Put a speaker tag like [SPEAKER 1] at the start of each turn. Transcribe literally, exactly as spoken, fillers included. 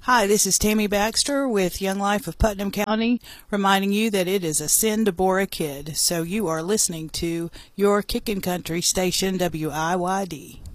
[SPEAKER 1] Hi, this is Tammy Baxter with Young Life of Putnam County, reminding you that it is a sin to bore a kid. So you are listening to your Kickin' Country station, W I Y D.